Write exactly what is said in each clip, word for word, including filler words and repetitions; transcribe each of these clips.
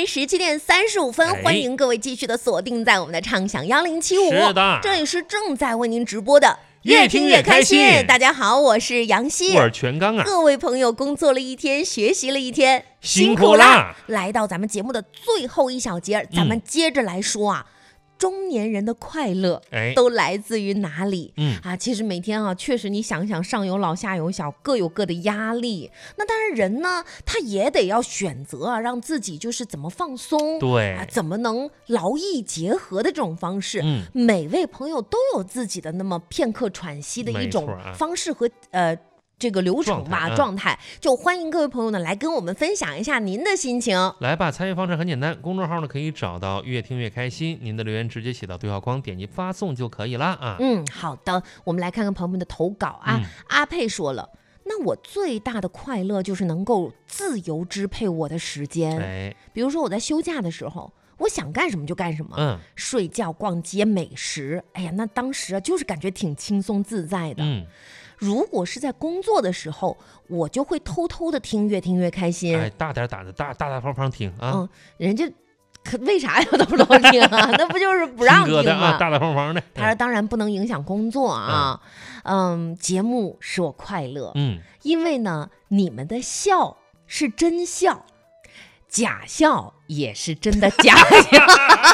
十七点三十五分， 哎、 欢迎各位继续的锁定在我们的畅享幺零七五。 是的， 这里是正在为您直播的。 越听越开心。 大家好，我是杨希， 我是全刚啊。 各位朋友，工作了一天，学习了一天， 辛苦啦！ 来到咱们节目的最后一小节，咱们接着来说啊。嗯中年人的快乐都来自于哪里？ 嗯啊，其实每天啊，确实你想想，上有老下有小，各有各的压力。那当然人呢，他也得要选择啊，让自己就是怎么放松， 对啊，怎么能劳逸结合的这种方式。 嗯， 每位朋友都有自己的那么片刻喘息的一种方式和、啊、呃。这个流程吧，状态、嗯、就欢迎各位朋友呢来跟我们分享一下您的心情。 来吧，参与方式很简单，公众号呢可以找到越听越开心，您的留言直接写到对话框，点击发送就可以了啊。 嗯，好的，我们来看看朋友们的投稿啊。嗯、阿佩说了，那我最大的快乐就是能够自由支配我的时间。 哎， 比如说我在休假的时候。我想干什么就干什么， 嗯， 睡觉、逛街、美食，哎呀，那当时啊就是感觉挺轻松自在的。 嗯， 如果是在工作的时候，我就会偷偷的听，越听越开心。 哎，大点胆子，大大大方方听啊。 嗯，人家可为啥要偷偷听啊？那不就是不让听吗？ 的啊，大大方方的。 他说当然不能影响工作啊。嗯，嗯节目使我快乐。 嗯， 因为呢，你们的笑是真笑。假笑也是真的假笑，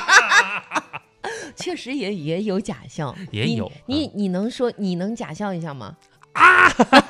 确实也也有假笑， 也有。 你、嗯、你, 你能说你能假笑一下吗？ 啊！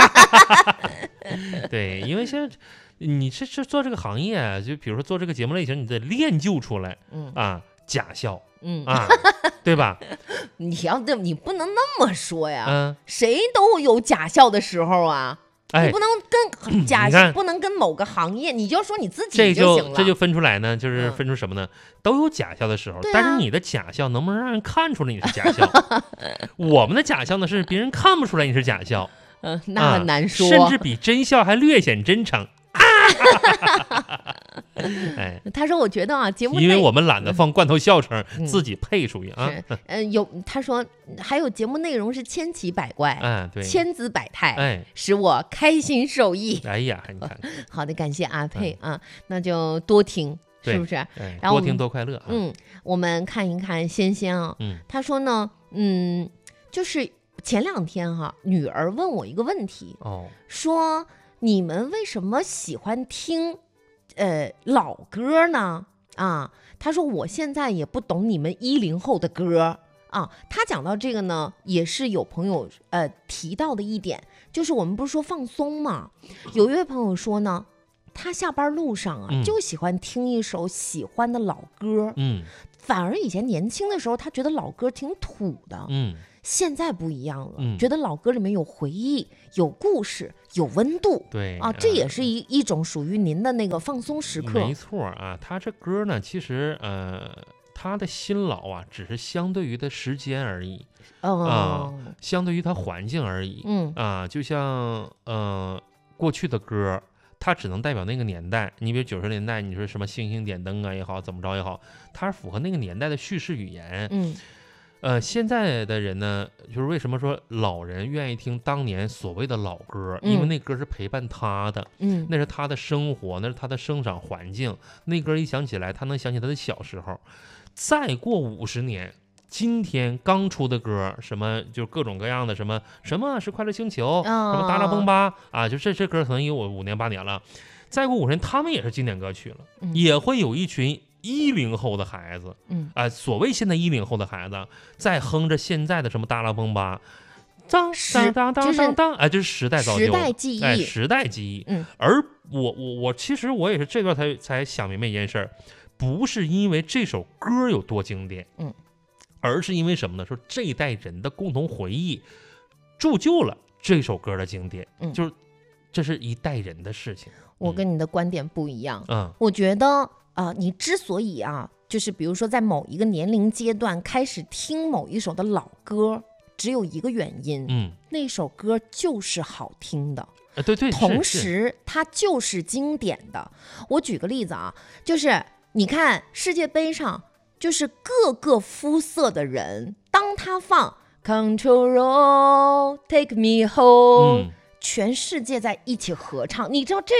对，因为现在你是是做这个行业，就比如说做这个节目类型，你得练就出来，嗯啊，假笑， 嗯啊，对吧？ 你要你不能那么说呀， 嗯， 谁都有假笑的时候啊。 哎、 你不能跟假笑，不能跟某个行业，你就说你自己就行了。 这就分出来呢，就是分出什么呢？嗯、都有假笑的时候， 啊、 但是你的假笑能不能让人看出来你是假笑？我们的假笑呢是别人看不出来你是假笑， 嗯、呃，那很难说、 啊，甚至比真笑还略显真诚。哎， 他说：“我觉得啊，节目因为我们懒得放罐头笑声， 嗯、 自己配出去啊。 嗯、呃，有他说还有节目内容是千奇百怪， 嗯，对， 千姿百态， 哎， 使我开心受益。 哎呀，你看， 好的，感谢阿佩、嗯、啊，那就多听，是不是？ 哎、 然后多听多快乐、啊。 嗯，我们看一看仙仙啊， 嗯， 他说呢，嗯，就是前两天哈、啊，女儿问我一个问题， 哦， 说。”你们为什么喜欢听，呃，老歌呢？啊，他说我现在也不懂你们一零后的歌啊。他讲到这个呢，也是有朋友呃提到的一点，就是我们不是说放松嘛？有一位朋友说呢，他下班路上啊、嗯、就喜欢听一首喜欢的老歌， 嗯， 反而以前年轻的时候他觉得老歌挺土的， 嗯。 现在不一样了、 嗯， 觉得老歌里面有回忆、有故事、有温度， 对啊，这也是一、呃、一种属于您的那个放松时刻。 没错啊，他这歌呢，其实呃，他的新老啊，只是相对于的时间而已，啊、 嗯呃，相对于他环境而已， 嗯啊，就像呃过去的歌。它只能代表那个年代，你比如九十年代，你说什么星星点灯啊也好，怎么着也好，它是符合那个年代的叙事语言， 嗯。 呃，现在的人呢，就是为什么说老人愿意听当年所谓的老歌， 嗯、 因为那歌是陪伴他的， 嗯， 那是他的生活，那是他的生长环境，那歌一响起来，他能想起他的小时候。再过五十年，今天刚出的歌，什么就各种各样的，什么什么是快乐星球， 哦、 什么达拉崩吧啊，就这这歌可能有我五年八年了。再过五十年，他们也是经典歌曲了， 嗯、 也会有一群。一零后的孩子， 嗯啊、呃，所谓现在一零后的孩子，在哼着现在的什么大拉崩吧，当当当当当当，哎，这是时代造就， 时代记忆， 哎，时代记忆。 嗯， 而我我我其实我也是这个才才想明白一件事儿，不是因为这首歌有多经典， 嗯， 而是因为什么呢？说这一代人的共同回忆，铸就了这首歌的经典， 嗯， 就是这是一代人的事情。 我跟你的观点不一样， 嗯， 我觉得。啊、呃，你之所以啊，就是比如说在某一个年龄阶段开始听某一首的老歌，只有一个原因， 嗯， 那首歌就是好听的， 呃、对对， 同时它就是经典的。我举个例子啊，就是你看世界杯上，就是各个肤色的人，当他放 Control Take Me Home，、嗯、全世界在一起合唱，你知道这。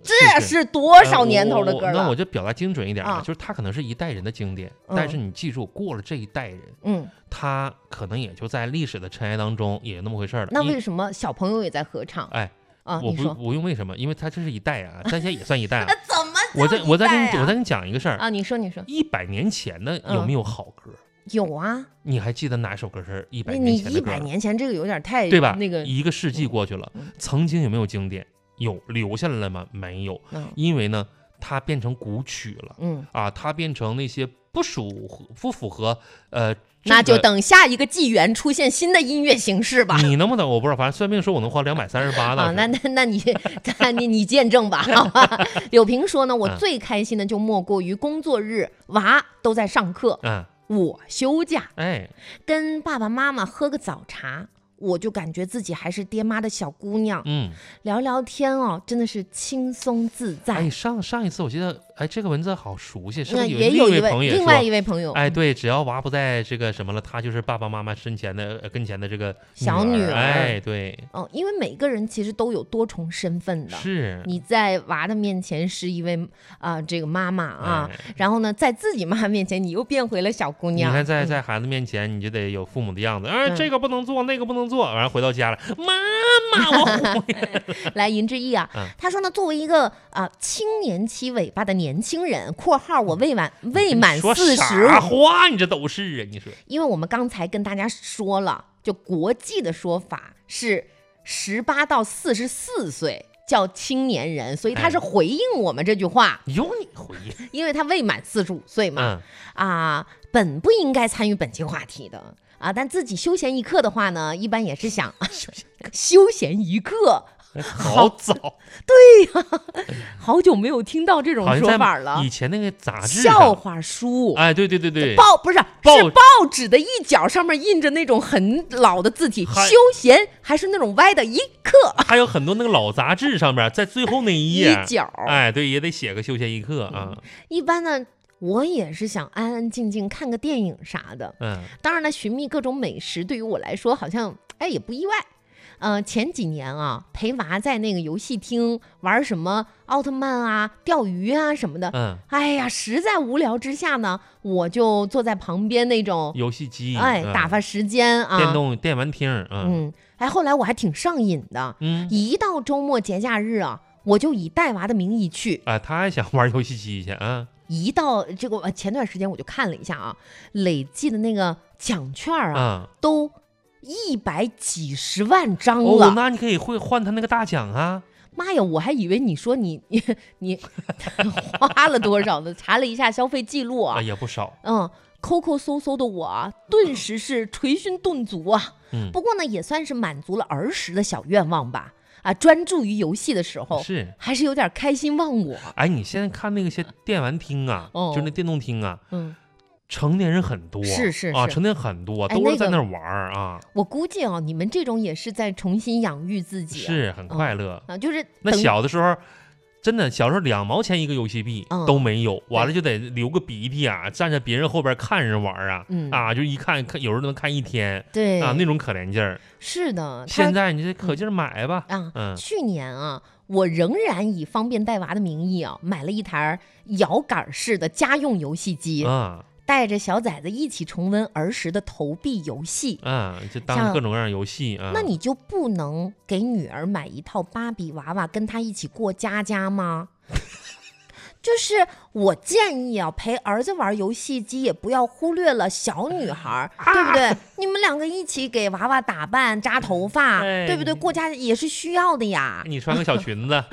这是是多少年头的歌了？ 呃、我我那我就表达精准一点啊， 就是它可能是一代人的经典， 嗯、 但是你记住，过了这一代人， 嗯， 他可能也就在历史的尘埃当中也那么回事了。 那为什么小朋友也在合唱？ 哎。 啊， 我不我用为什么？因为他这是一代啊，咱家也算一代啊。 怎么、啊？ 我再我再跟你我再跟你讲一个事儿啊，你说你说， 一百年前的有没有好歌？ 嗯、有啊。 你还记得哪首歌是一百年前的歌？ 你一百年前这个有点太对吧？ 那个一个世纪过去了， 嗯、 曾经有没有经典？有，留下来了吗？没有， 嗯、 因为呢，它变成古曲了。 嗯啊，它变成那些不属不符合呃。 那就等下一个纪元出现新的音乐形式吧。 你能不能？我不知道，反正算命说我能花两百三十八的。 啊，那那那你那你你见证吧。柳平说呢，我最开心的就莫过于工作日娃都在上课， 嗯， 我休假， 哎， 跟爸爸妈妈喝个早茶。我就感觉自己还是爹妈的小姑娘， 嗯， 聊聊天哦，真的是轻松自在。 哎，上上一次我记得，哎，这个文字好熟悉，是不是也有一位朋友另外一位朋友， 哎，对，只要娃不在这个什么了，他就是爸爸妈妈身前的、呃、跟前的这个小女儿。 哎，对， 哦，因为每个人其实都有多重身份的， 是你在娃的面前是一位啊、呃、这个妈妈啊、 哎， 然后呢，在自己妈妈面前你又变回了小姑娘。 你看在， 嗯、 在孩子面前，你就得有父母的样子，哎， 嗯、 这个不能做，那个不能做，完了回到家了，妈妈，我回来了。 来，银之毅啊，嗯、他说呢，作为一个啊、呃、青年期尾巴的年轻人（括号我未满未满四十）， 啥话你这都是啊？你说， 因为我们刚才跟大家说了，就国际的说法是十八到四十四岁叫青年人，所以他是回应我们这句话。 有、哎、你回应， 因为他未满四十五岁嘛， 嗯、 啊，本不应该参与本期话题的啊，但自己休闲一刻的话呢，一般也是想休闲一刻。 好早， 对呀、啊，好久没有听到这种说法了。 以前那个杂志笑话书， 哎，对对对对， 报不是报是报纸的一角上面印着那种很老的字体，休闲还是那种歪的一刻。 还有很多那个老杂志上面，在最后那一页一角， 哎，对，也得写个休闲一刻啊、嗯。 一般呢，我也是想安安静静看个电影啥的。 嗯， 当然了，寻觅各种美食对于我来说好像哎也不意外。呃，前几年啊，陪娃在那个游戏厅玩什么奥特曼啊、钓鱼啊什么的， 嗯， 哎呀，实在无聊之下呢，我就坐在旁边那种游戏机， 哎， 嗯、 打发时间啊， 电动电玩厅，嗯， 嗯，哎，后来我还挺上瘾的， 嗯， 一到周末节假日啊，我就以带娃的名义去， 哎，他还想玩游戏机去啊。 一到这个前段时间我就看了一下啊，累计的那个奖券啊， 嗯、 都。一百几十万张了、 哦，那你可以会换他那个大奖啊！ 妈呀，我还以为你说你你你花了多少呢？查了一下消费记录啊， 也不少。 嗯，抠抠搜搜的我啊，顿时是捶胸顿足啊。 嗯， 不过呢，也算是满足了儿时的小愿望吧。啊，专注于游戏的时候， 是还是有点开心忘我。 哎，你现在看那个些电玩厅啊， 哦、 就那电动厅啊， 嗯。 成年人很多， 是是是啊，成年人很多， 哎、 都是在那玩儿、那个、啊。 我估计啊，你们这种也是在重新养育自己、啊， 是很快乐、 嗯、啊。就是那小的时候，真的小时候两毛钱一个游戏币、 嗯、 都没有，完了就得流个鼻涕啊，站在别人后边看人玩啊， 嗯、 啊，就一看看有人能看一天， 对啊，那种可怜劲儿。 是的， 现在你这可劲儿买吧、 嗯、啊， 嗯， 去年啊。我仍然以方便带娃的名义啊，买了一台摇杆式的家用游戏机啊， 带着小崽子一起重温儿时的投币游戏啊，就当各种各样游戏啊。 那你就不能给女儿买一套芭比娃娃，跟她一起过家家吗？就是我建议啊，陪儿子玩游戏机也不要忽略了小女孩，啊、对不对？你们两个一起给娃娃打扮、扎头发，哎、对不对？过家也是需要的呀。 你穿个小裙子，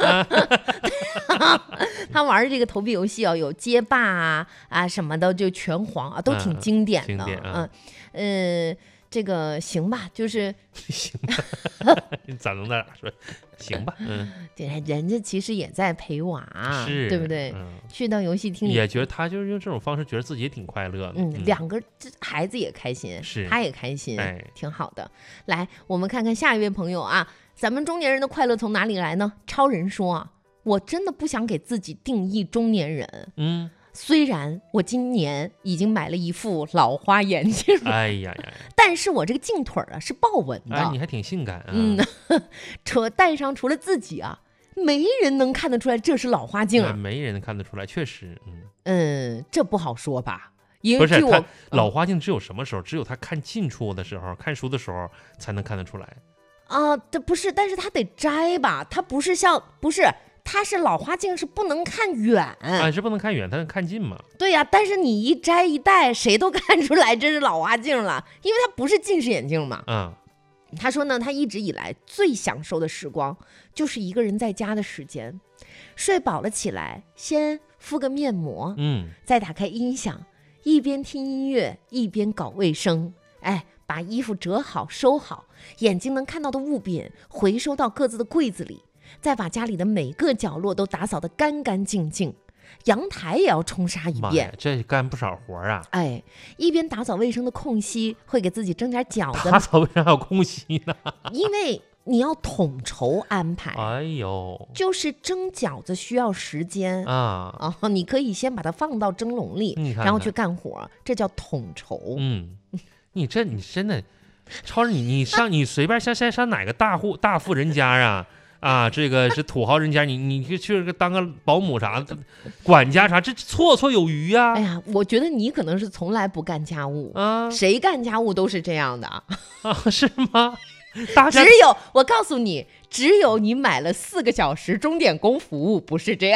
他玩的这个投币游戏啊，有街霸啊啊什么的，就拳皇啊，都挺经典的。 经典啊， 嗯呃，这个行吧，就是行吧，咋能那咋说？行吧，嗯， 对，人家其实也在陪娃， 是， 对不对？ 嗯、 去到游戏厅里， 也觉得他就是用这种方式，觉得自己也挺快乐的。 嗯，嗯两个孩子也开心， 是， 他也开心， 哎， 挺好的。来，我们看看下一位朋友啊，咱们中年人的快乐从哪里来呢？超人说啊，我真的不想给自己定义中年人， 嗯。 虽然我今年已经买了一副老花眼镜， 哎呀呀， 但是我这个镜腿啊是豹纹的， 哎，你还挺性感啊。 嗯，除戴上除了自己啊， 没人能看得出来这是老花镜啊。 没人看得出来，确实，嗯嗯，这不好说吧？因不是他为据我老花镜只有什么时候？只有他看近处的时候，看书的时候才能看得出来。 啊，这不是，但是他得摘吧？他不是像不是，他是老花镜是不能看远， 啊，是不能看远，他能看近嘛？ 对呀、但是你一摘一戴，谁都看出来这是老花镜了，因为它不是近视眼镜嘛。 嗯， 他说呢，他一直以来最享受的时光就是一个人在家的时间，睡饱了起来，先敷个面膜， 嗯， 再打开音响，一边听音乐一边搞卫生，哎，把衣服折好收好，眼睛能看到的物品回收到各自的柜子里，再把家里的每个角落都打扫得干干净净，阳台也要冲刷一妈呀遍。， 这干不少活啊！ 哎，一边打扫卫生的空隙，会给自己蒸点饺子， 打扫为啥还有空隙呢？ 因为你要统筹安排。 哎呦就是蒸饺子需要时间啊， 啊，你可以先把它放到蒸笼里， 你看看然后去干活，这叫统筹。 嗯，你这你真的，超人你你上你随便上上上哪个大户大富人家啊啊，这个是土豪人家，你你去去个当个保姆啥的，管家啥，这绰绰有余呀、 哎呀，我觉得你可能是从来不干家务， 啊。 谁干家务都是这样的。 啊是吗？大家只有我告诉你，只有你买了四个小时钟点工服务不是这样。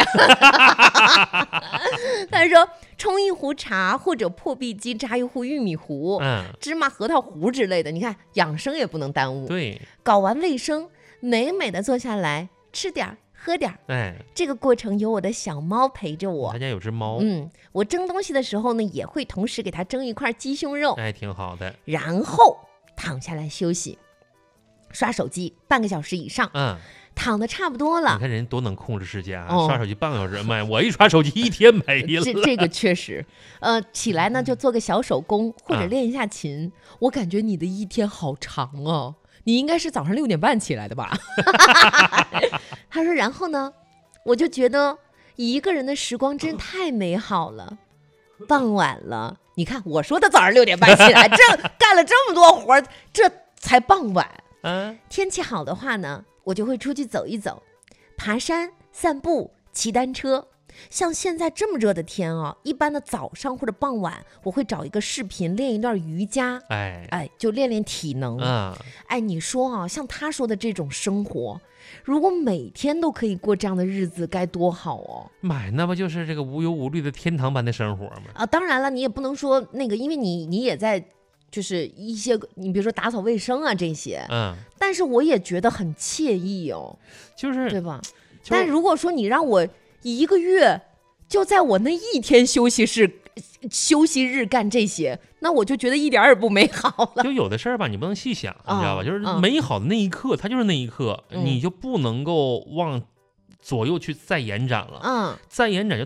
他说冲一壶茶或者破壁机榨一壶玉米糊、 嗯， 芝麻核桃糊之类的，你看养生也不能耽误。 对， 搞完卫生，美美的坐下来吃点儿喝点儿。 哎， 这个过程有我的小猫陪着我他。家有只猫， 嗯，我蒸东西的时候呢，也会同时给它蒸一块鸡胸肉， 哎，挺好的， 然后躺下来休息，刷手机半个小时以上， 嗯， 躺的差不多你了。 看人多能控制时间啊， 哦刷手机半个小时，妈呀，我一刷手机一天没了， 这这个确实，呃，起来呢就做个小手工或者啊练一下琴。我感觉你的一天好长哦，你应该是早上六点半起来的吧？他说，然后呢，我就觉得一个人的时光真太美好了。傍晚了，你看我说的早上六点半起来，这干了这么多活儿，这才傍晚。 嗯， 天气好的话呢，我就会出去走一走，爬山、散步、骑单车。像现在这么热的天啊，一般的早上或者傍晚，我会找一个视频练一段瑜伽， 哎， 哎，就练练体能。 嗯， 哎，你说啊，像他说的这种生活，如果每天都可以过这样的日子，该多好哦！ 妈呀，那不就是这个无忧无虑的天堂般的生活吗？ 啊，当然了，你也不能说那个，因为你你也在，就是一些你比如说打扫卫生啊这些， 嗯， 但是我也觉得很惬意哦， 就是对吧？ 就但如果说你让我一个月就在我那一天休息室、休息日干这些，那我就觉得一点儿也不美好了。 就有的事儿吧，你不能细想，你知道吧？ 啊就是啊美好的那一刻，它就是那一刻， 嗯你就不能够往左右去再延展了， 嗯。 再延展就